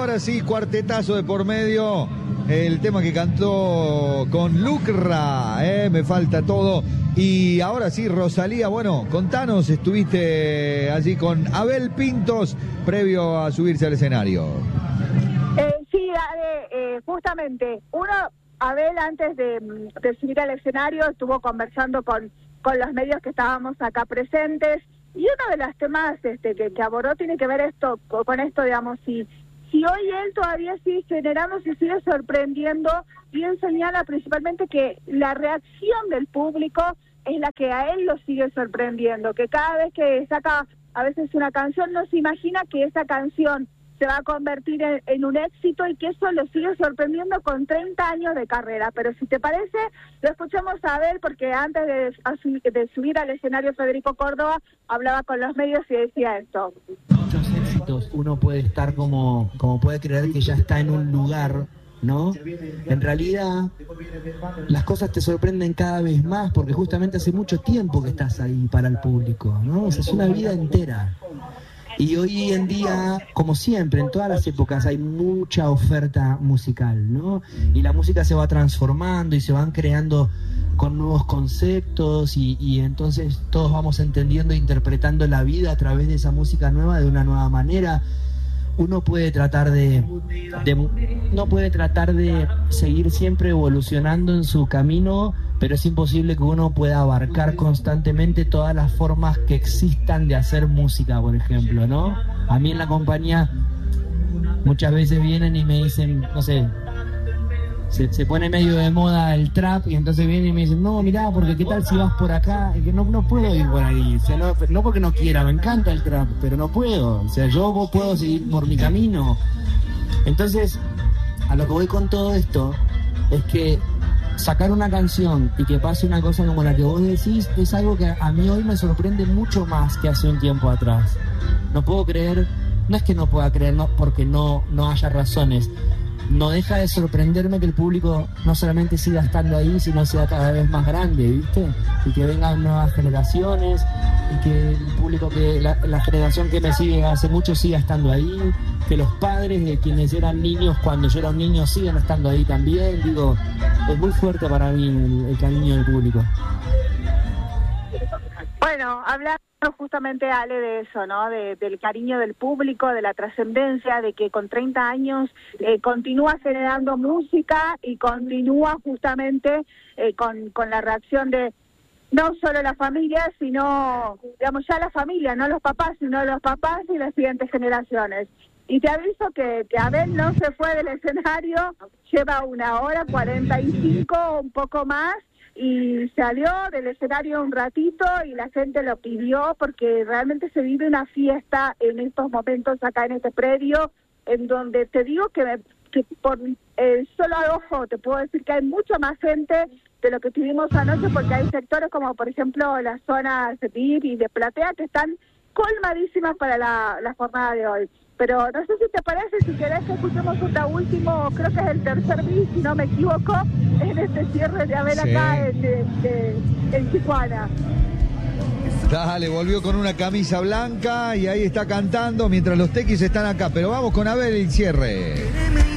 ahora sí, cuartetazo de por medio. El tema que cantó con Lucra, Me falta todo. Y ahora sí, Rosalía, bueno, contanos, estuviste allí con Abel Pintos previo a subirse al escenario. Sí, justamente, Abel antes de subir al escenario estuvo conversando con los medios que estábamos acá presentes, y uno de los temas que abordó tiene que ver con esto, digamos, si hoy él todavía sigue generando, se sigue sorprendiendo, y él señala principalmente que la reacción del público es la que a él lo sigue sorprendiendo, que cada vez que saca a veces una canción no se imagina que esa canción se va a convertir en un éxito, y que eso lo sigue sorprendiendo con 30 años de carrera. Pero si te parece, lo escuchamos a ver, porque antes de subir al escenario Federico Córdoba hablaba con los medios y decía esto. Muchos éxitos, uno puede estar como puede creer que ya está en un lugar, ¿no? En realidad, las cosas te sorprenden cada vez más, porque justamente hace mucho tiempo que estás ahí para el público, ¿no? O sea, es una vida entera. Y hoy en día, como siempre, en todas las épocas hay mucha oferta musical, ¿no? Y la música se va transformando y se van creando con nuevos conceptos, y entonces todos vamos entendiendo e interpretando la vida a través de esa música nueva de una nueva manera. Uno puede tratar no puede tratar de seguir siempre evolucionando en su camino, pero es imposible que uno pueda abarcar constantemente todas las formas que existan de hacer música, por ejemplo, ¿no? A mí en la compañía muchas veces vienen y me dicen, no sé, se pone medio de moda el trap, y entonces vienen y me dicen, no, mirá, porque qué tal si vas por acá, y que no puedo ir por ahí, o sea, no porque no quiera, me encanta el trap, pero no puedo, o sea, yo puedo seguir por mi camino. Entonces, a lo que voy con todo esto es que sacar una canción y que pase una cosa como la que vos decís es algo que a mí hoy me sorprende mucho más que hace un tiempo atrás. No puedo creer, no es que no pueda creer, no, porque no haya razones. No deja de sorprenderme que el público no solamente siga estando ahí, sino sea cada vez más grande, ¿viste? Y que vengan nuevas generaciones, y que el público, que la generación que me sigue hace mucho siga estando ahí, que los padres de quienes eran niños cuando yo era un niño sigan estando ahí también. Digo, es muy fuerte para mí el cariño del público. Bueno, hablando justamente, Ale, de eso, ¿no? Del cariño del público, de la trascendencia, de que con 30 años continúa generando música y continúa justamente con la reacción de no solo la familia, sino, digamos, ya la familia, no los papás, sino los papás y las siguientes generaciones. Y te aviso que Abel no se fue del escenario, lleva 1:45, un poco más, y salió del escenario un ratito y la gente lo pidió, porque realmente se vive una fiesta en estos momentos acá en este predio, en donde te digo que por el solo ojo te puedo decir que hay mucha más gente de lo que tuvimos anoche, porque hay sectores como por ejemplo las zonas de VIP y de Platea que están colmadísimas para la jornada de hoy. Pero no sé si te parece, si querés que escuchemos último, creo que es el tercer bis, si no me equivoco, en este cierre de Abel acá en Tijuana. Dale, volvió con una camisa blanca y ahí está cantando mientras los tequis están acá. Pero vamos con Abel y el cierre.